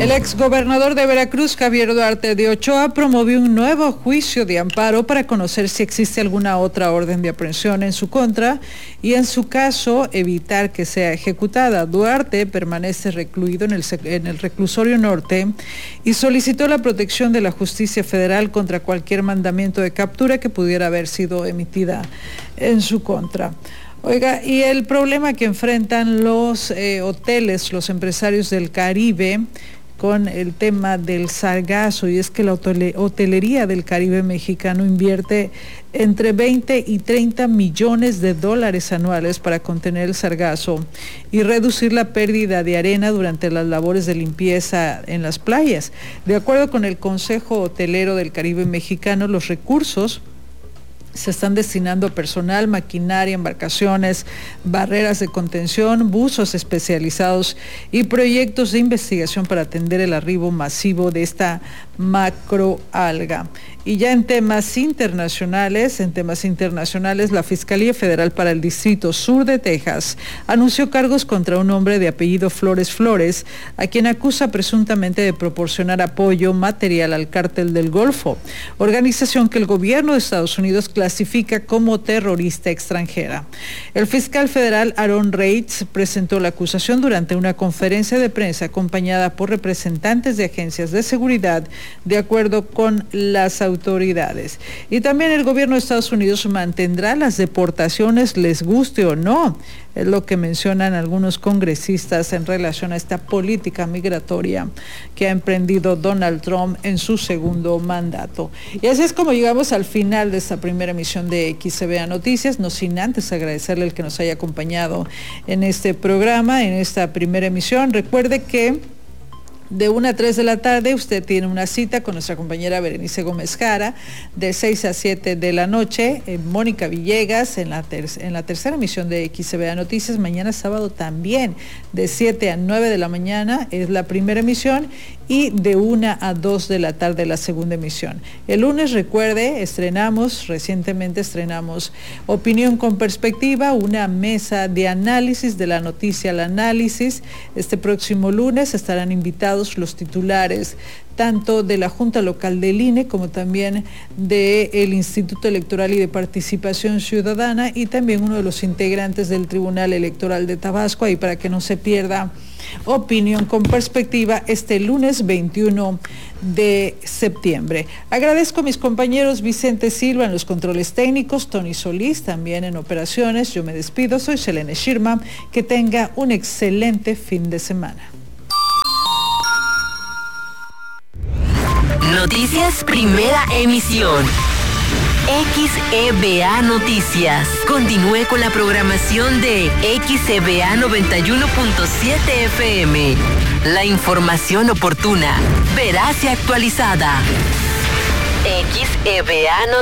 El exgobernador de Veracruz, Javier Duarte de Ochoa, promovió un nuevo juicio de amparo para conocer si existe alguna otra orden de aprehensión en su contra y, en su caso, evitar que sea ejecutada. Duarte permanece recluido en el reclusorio norte y solicitó la protección de la justicia federal contra cualquier mandamiento de captura que pudiera haber sido emitida en su contra. Oiga, y el problema que enfrentan los hoteles, los empresarios del Caribe, con el tema del sargazo, y es que la hotelería del Caribe mexicano invierte entre 20 y 30 millones de dólares anuales para contener el sargazo y reducir la pérdida de arena durante las labores de limpieza en las playas. De acuerdo con el Consejo Hotelero del Caribe mexicano, los recursos se están destinando a personal, maquinaria, embarcaciones, barreras de contención, buzos especializados y proyectos de investigación para atender el arribo masivo de esta macroalga. Y ya en temas internacionales, la Fiscalía Federal para el Distrito Sur de Texas anunció cargos contra un hombre de apellido Flores, a quien acusa presuntamente de proporcionar apoyo material al Cártel del Golfo, organización que el gobierno de Estados Unidos clasifica como terrorista extranjera. El fiscal federal Aaron Reitz presentó la acusación durante una conferencia de prensa acompañada por representantes de agencias de seguridad, de acuerdo con las autoridades. Y también el gobierno de Estados Unidos mantendrá las deportaciones, les guste o no, es lo que mencionan algunos congresistas en relación a esta política migratoria que ha emprendido Donald Trump en su segundo mandato. Y así es como llegamos al final de esta primera emisión de XCBA Noticias, no sin antes agradecerle el que nos haya acompañado en este programa, en esta primera emisión. Recuerde que de 1 a 3 de la tarde usted tiene una cita con nuestra compañera Berenice Gómez Jara, de 6 a 7 de la noche, Mónica Villegas en la tercera emisión de XCBA Noticias. Mañana sábado también, de 7 a 9 de la mañana es la primera emisión y de 1 a 2 de la tarde la segunda emisión. El lunes, recuerde, recientemente estrenamos Opinión con Perspectiva, una mesa de análisis de la noticia al análisis. Este próximo lunes estarán invitados los titulares tanto de la Junta Local del INE como también del Instituto Electoral y de Participación Ciudadana, y también uno de los integrantes del Tribunal Electoral de Tabasco, ahí para que no se pierda Opinión con Perspectiva este lunes 21 de septiembre. Agradezco a mis compañeros Vicente Silva en los controles técnicos, Tony Solís también en operaciones. Yo me despido, soy Selene Shirma, que tenga un excelente fin de semana. Noticias Primera Emisión. XEBA Noticias. Continúe con la programación de XEBA 91.7 FM. La información oportuna, veraz y actualizada. XEBA Noticias.